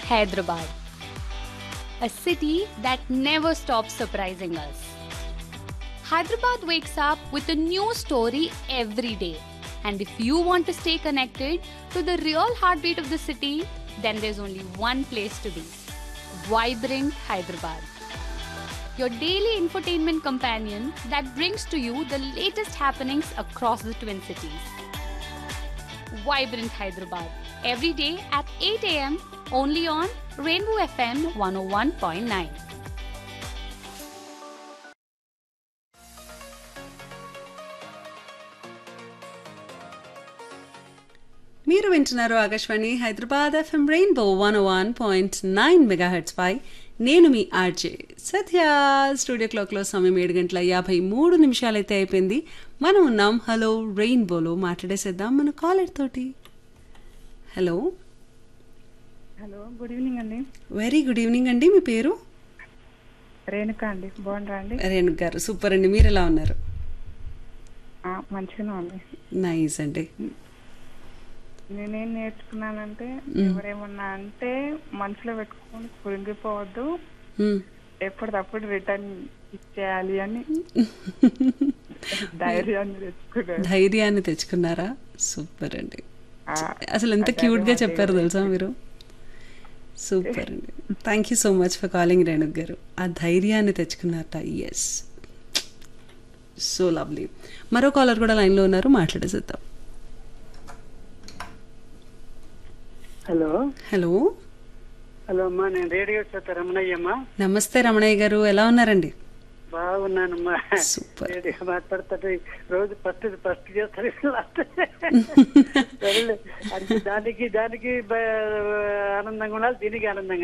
Hyderabad, a city that never stops surprising us. Hyderabad wakes up with a new story every day. And if you want to stay connected to the real heartbeat of the city, then there's only one place to be: Vibrant Hyderabad, your daily infotainment companion that brings to you the latest happenings across the Twin Cities. Vibrant Hyderabad, every day at 8 a.m. only on Rainbow FM 101.9. మీరు వింటున్నారు Akashvani Hyderabad FM rainbow 101.9 megahertz పై నేను మీ RJ సత్య. Studio క్లాక్లో సమయం 7:53 అయితే అయిపోయింది. మనం ఉన్నాం hello రెయిన్బోలో. మాట్లాడేసేద్దాం మన కాలర్ తోటి. హలో హలో, గుడ్ ఈవినింగ్ అండి. వెరీ గుడ్ ఈవినింగ్ అండి. మీ పేరు? రేణుక అండి. బాగున్నారా అండి? రేణుక గారు, సూపర్ అండి. మీరు ఎలా ఉన్నారు? మంచిగానే ఉంది. నైస్ అండి. నేనేం నేర్చుకున్నానంటే, ఎవరేమన్నా అంటే మనసులో పెట్టుకొని కురింగిపోవద్దు, ఎప్పటికప్పుడు రిటర్న్ ఇచ్చేయాలి అని ధైర్యాన్ని తెచ్చుకున్నారా? సూపర్ అండి. అసలు ఎంత క్యూట్ గా చెప్పారు తెలుసా మీరు. సూపర్ అండి. Thank you so much for calling Renuk గారు. ఆ ధైర్యాన్ని తెచ్చుకున్నారట. Yes, so lovely. మరో కాలర్ కూడా లైన్ లో ఉన్నారు, మాట్లాడేసేద్దాం. హలో హలో హలో అమ్మా, నేను రేడియో శ్రోత రమణయ్యమ్మా. నమస్తే రమణయ్య గారు, ఎలా ఉన్నారండి? బాగున్నానమ్మా. సూపర్. రేడియో మాట్లాడుతుంటే రోజు ఫస్ట్ చేస్తారు. సరేలే, అంటే దానికి ఆనందంగా ఉండాలి, దీనికి ఆనందంగా